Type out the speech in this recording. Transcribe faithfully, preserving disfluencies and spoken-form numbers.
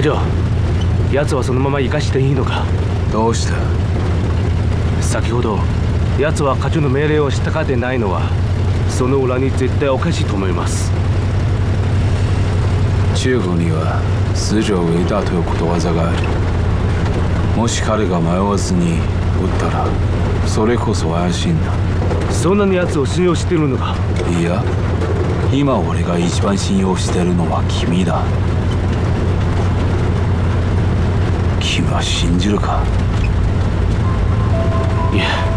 長、奴はそのまま生かしていいのか。 どうした？ 先ほど奴は課長の命令を従ってないのはその裏に絶対おかしいと思います。 中国には死者為大ということわざがある。もし彼が迷わずに撃ったらそれこそ怪しいんだ。 そんなに奴を信用してるのか？ いや、今俺が一番信用してるのは君だ。君は信じるか？ いや。